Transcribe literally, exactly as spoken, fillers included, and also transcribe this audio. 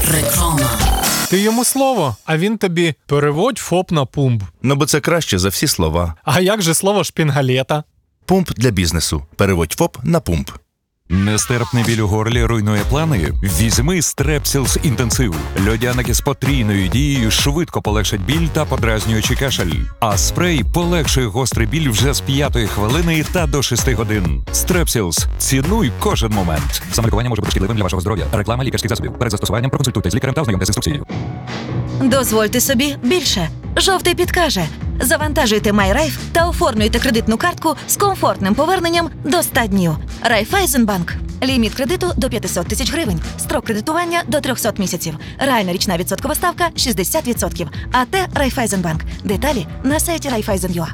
Реклама. Ти йому слово, а він тобі переводь ФОП на пумп. Ну, бо це краще за всі слова. А як же слово шпінгалета? Пумп для бізнесу. Переводь ФОП на пумп. Нестерпний біль у горлі руйнує плани? Візьми Strepsils інтенсив. Льодяники з потрійною дією швидко полегшать біль та подразнюючий кашель. А спрей полегшує гострий біль вже з п'ятої хвилини та до шести годин. Strepsils. Цінуй кожен момент. Самолікування може бути шкідливим для вашого здоров'я. Реклама лікарських засобів. Перед застосуванням проконсультуйтесь з лікарем та ознайомтесь з інструкцією. Дозвольте собі більше. Жовтий підкаже. Завантажуйте MyRaiff та оформлюйте кредитну картку з комфортним поверненням до ста днів. Райфайзенбанк. Ліміт кредиту до п'ятсот тисяч гривень. Строк кредитування до триста місяців. Реальна річна відсоткова ставка шістдесят відсотків. АТ Райфайзенбанк. Деталі на сайті Райфайзен.ua.